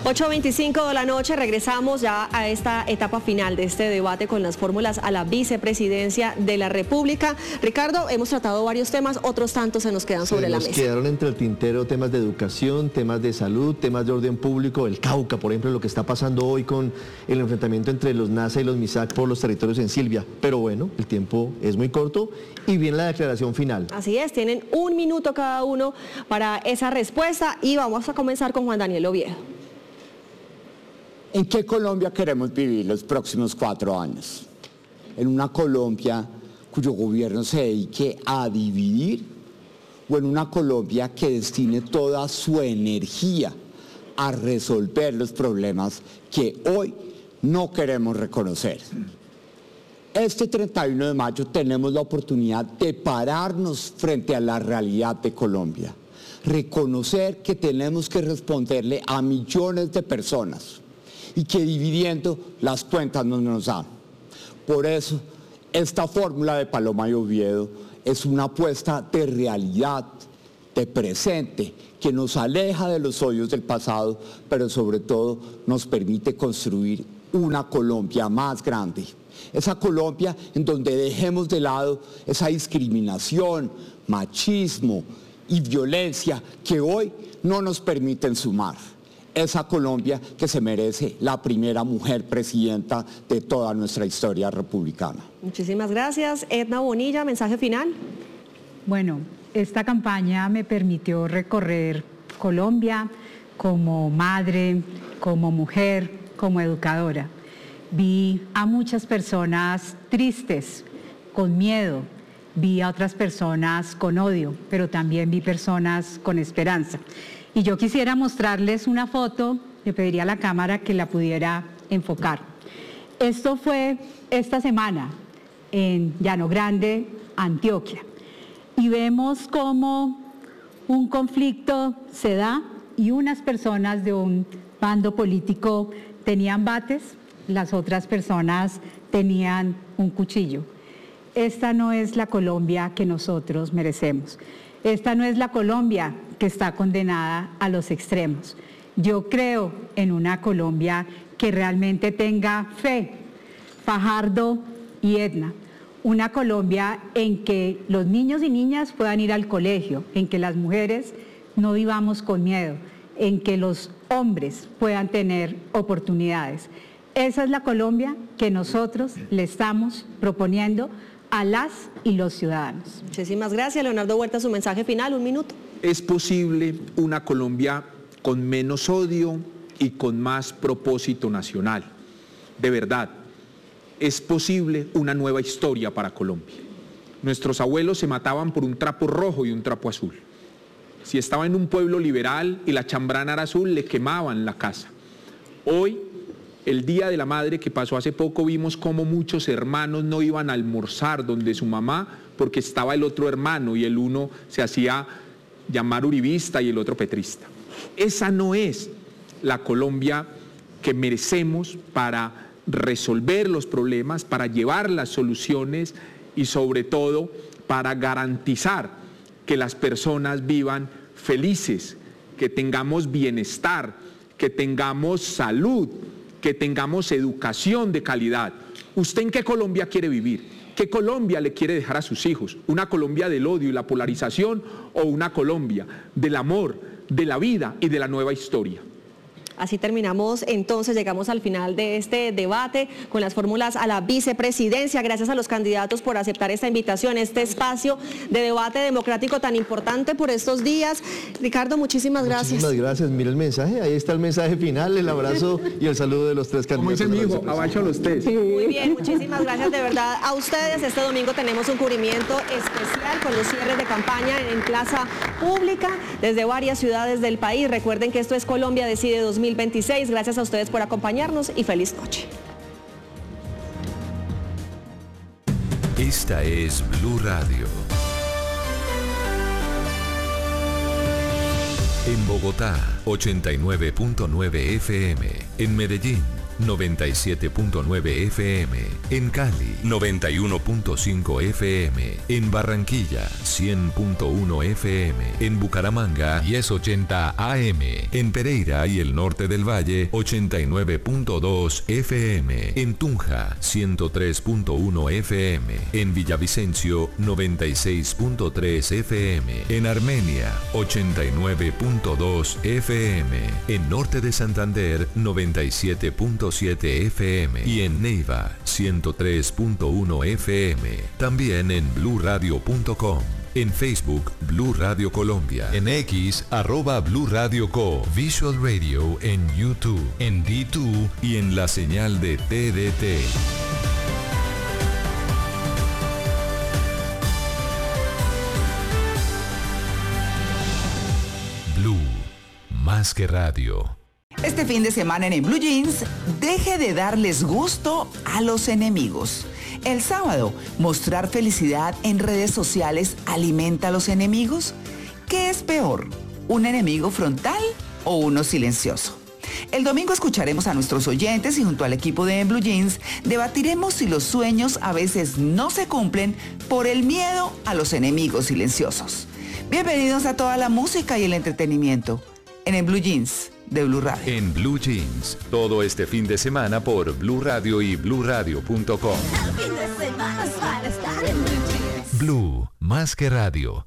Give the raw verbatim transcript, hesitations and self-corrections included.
ocho veinticinco de la noche, regresamos ya a esta etapa final de este debate con las fórmulas a la vicepresidencia de la República. Ricardo, hemos tratado varios temas, otros tantos se nos quedan sobre se la nos mesa. Quedaron entre el tintero temas de educación, temas de salud, temas de orden público, el Cauca, por ejemplo, lo que está pasando hoy con el enfrentamiento entre los NASA y los MISAC por los territorios en Silvia. Pero bueno, el tiempo es muy corto y viene la declaración final. Así es, tienen un minuto cada uno para esa respuesta y vamos a comenzar con Juan Daniel Oviedo. ¿En qué Colombia queremos vivir los próximos cuatro años? ¿En una Colombia cuyo gobierno se dedique a dividir o en una Colombia que destine toda su energía a resolver los problemas que hoy no queremos reconocer? Este treinta y uno de mayo tenemos la oportunidad de pararnos frente a la realidad de Colombia, reconocer que tenemos que responderle a millones de personas y que dividiendo las cuentas no nos dan. Por eso, esta fórmula de Paloma y Oviedo es una apuesta de realidad, de presente, que nos aleja de los hoyos del pasado, pero sobre todo nos permite construir una Colombia más grande. Esa Colombia en donde dejemos de lado esa discriminación, machismo y violencia que hoy no nos permiten sumar. Esa Colombia que se merece la primera mujer presidenta de toda nuestra historia republicana. Muchísimas gracias. Edna Bonilla, mensaje final. Bueno, esta campaña me permitió recorrer Colombia como madre, como mujer, como educadora. Vi a muchas personas tristes, con miedo, vi a otras personas con odio, pero también vi personas con esperanza. Y yo quisiera mostrarles una foto, le pediría a la cámara que la pudiera enfocar. Esto fue esta semana en Llano Grande, Antioquia. Y vemos cómo un conflicto se da y unas personas de un bando político tenían bates, las otras personas tenían un cuchillo. Esta no es la Colombia que nosotros merecemos. Esta no es la Colombia que está condenada a los extremos. Yo creo en una Colombia que realmente tenga fe, Fajardo y Edna. Una Colombia en que los niños y niñas puedan ir al colegio, en que las mujeres no vivamos con miedo, en que los hombres puedan tener oportunidades. Esa es la Colombia que nosotros le estamos proponiendo a las y los ciudadanos. Muchísimas gracias. Leonardo Huerta, su mensaje final, un minuto. Es posible una Colombia con menos odio y con más propósito nacional. De verdad, es posible una nueva historia para Colombia. Nuestros abuelos se mataban por un trapo rojo y un trapo azul. Si estaba en un pueblo liberal y la chambrana era azul, le quemaban la casa. Hoy, el Día de la Madre que pasó hace poco, vimos cómo muchos hermanos no iban a almorzar donde su mamá porque estaba el otro hermano y el uno se hacía llamar uribista y el otro petrista. Esa no es la Colombia que merecemos para resolver los problemas, para llevar las soluciones y sobre todo para garantizar que las personas vivan felices, que tengamos bienestar, que tengamos salud, que tengamos educación de calidad. ¿Usted en qué Colombia quiere vivir? ¿Qué Colombia le quiere dejar a sus hijos? ¿Una Colombia del odio y la polarización o una Colombia del amor, de la vida y de la nueva historia? Así terminamos, entonces llegamos al final de este debate con las fórmulas a la vicepresidencia. Gracias a los candidatos por aceptar esta invitación, este espacio de debate democrático tan importante por estos días. Ricardo, muchísimas gracias. Muchísimas gracias. Mira el mensaje, ahí está el mensaje final, el abrazo y el saludo de los tres candidatos. Como dice mi hijo, abajo los tres. Muy bien, muchísimas gracias de verdad a ustedes. Este domingo tenemos un cubrimiento especial con los cierres de campaña en Plaza Pública desde varias ciudades del país. Recuerden que esto es Colombia Decide dos mil veintiséis. Gracias a ustedes por acompañarnos y feliz noche. Esta es Blue Radio. En Bogotá, ochenta y nueve punto nueve F M. En Medellín, noventa y siete punto nueve F M, en Cali noventa y uno punto cinco F M, en Barranquilla cien punto uno F M, en Bucaramanga diez ochenta A M, en Pereira y el norte del Valle ochenta y nueve punto dos F M, en Tunja ciento tres punto uno F M, en Villavicencio noventa y seis punto tres F M, en Armenia ochenta y nueve punto dos F M, en Norte de Santander noventa y siete punto siete F M y en Neiva ciento tres punto uno F M. También en blue radio punto com. En Facebook, Blue Radio Colombia. En X, arroba Blue Radio Co. Visual Radio en YouTube, en D dos y en la señal de T D T. Blue, más que radio. Este fin de semana en el Blue Jeans, deje de darles gusto a los enemigos. El sábado, ¿mostrar felicidad en redes sociales alimenta a los enemigos? ¿Qué es peor, un enemigo frontal o uno silencioso? El domingo escucharemos a nuestros oyentes y junto al equipo de En Blue Jeans debatiremos si los sueños a veces no se cumplen por el miedo a los enemigos silenciosos. Bienvenidos a toda la música y el entretenimiento en En Blue Jeans de Blue Radio. En Blue Jeans, todo este fin de semana por Blue Radio y blue radio punto com. Blue, más que radio.